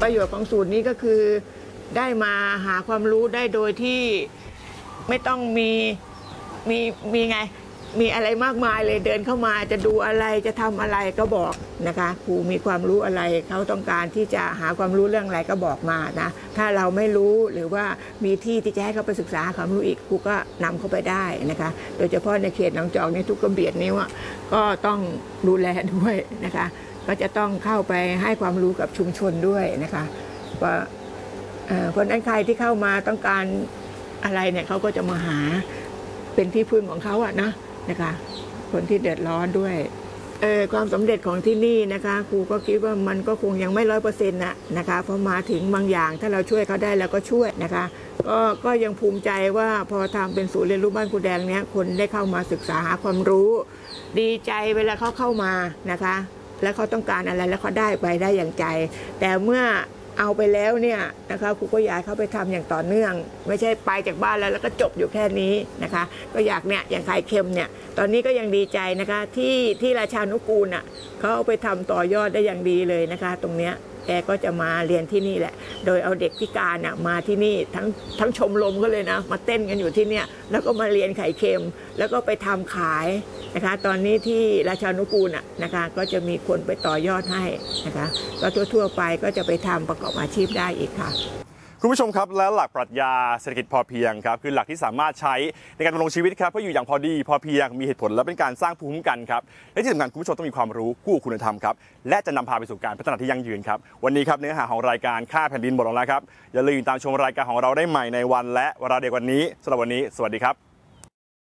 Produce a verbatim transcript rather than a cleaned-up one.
ประโยชน์ของสูตรนี้ก็คือได้มาหาความรู้ได้โดยที่ไม่ต้องมีมีมีไงมีอะไรมากมายเลยเดินเข้ามาจะดูอะไรจะทำอะไรก็บอกนะคะครูมีความรู้อะไรเขาต้องการที่จะหาความรู้เรื่องอะไรก็บอกมานะถ้าเราไม่รู้หรือว่ามีที่ที่จะให้เขาไปศึกษาความรู้อีกครูก็นำเขาไปได้นะคะโดยเฉพาะในเขตหนองจอกในทุกกระเบียดนิ้วก็ต้องดูแลด้วยนะคะก็จะต้องเข้าไปให้ความรู้กับชุมชนด้วยนะคะว่าเพราะนั้นใครที่เข้ามาต้องการอะไรเนี่ยเขาก็จะมาหาเป็นที่พึ่งของเขาอะนะนะคะคนที่เดือดร้อนด้วยเออความสำเร็จของที่นี่นะคะครูก็คิดว่ามันก็คงยังไม่ร้อยเปอร์เซ็นต์นะนะคะพอมาถึงบางอย่างถ้าเราช่วยเขาได้เราก็ช่วยนะคะก็ก็ยังภูมิใจว่าพอทำเป็นศูนย์เรียนรู้บ้านครูแดงเนี้ยคนได้เข้ามาศึกษาหาความรู้ดีใจเวลาเขาเข้ามานะคะแล้วเขาต้องการอะไรแล้วเขาได้ไปได้อย่างใจแต่เมื่อเอาไปแล้วเนี่ยนะคะครูก็อยากเขาไปทำอย่างต่อเนื่องไม่ใช่ไปจากบ้านแล้วแล้วก็จบอยู่แค่นี้นะคะก็อยากเนี่ยอย่างไข่เค็มเนี่ยตอนนี้ก็ยังดีใจนะคะที่ที่ราชานุกูลอ่ะเขาเอาไปทำต่อยอดได้อย่างดีเลยนะคะตรงเนี้ยแกก็จะมาเรียนที่นี่แหละโดยเอาเด็กพิการอ่ะมาที่นี่ทั้งทั้งชมรมก็เลยนะมาเต้นกันอยู่ที่เนี่ยแล้วก็มาเรียนไข่เค็มแล้วก็ไปทำขายนะคะตอนนี้ที่ราชานุกูลอ่ะนะคะก็จะมีคนไปต่อยอดให้นะคะก็ทั่วๆไปก็จะไปทำประกอบอาชีพได้อีกค่ะคุณผู้ชมครับและหลักปรัชญาเศรษฐกิจพอเพียงครับคือหลักที่สามารถใช้ในการดำรงชีวิตครับเพื่ออยู่อย่างพอดีพอเพียงมีเหตุผลและเป็นการสร้างภูมิคุ้มกันครับและที่สำคัญคุณผู้ชมต้องมีความรู้คู่คุณธรรมครับและจะนำพาไปสู่การพัฒนาที่ยั่งยืนครับวันนี้ครับเนื้อหาของรายการค่าแผ่นดินหมดลงแล้วครับอย่าลืมตามชมรายการของเราได้ใหม่ในวันและเวลาเดียวกันนี้สำหรับวันนี้สวัสดีครับ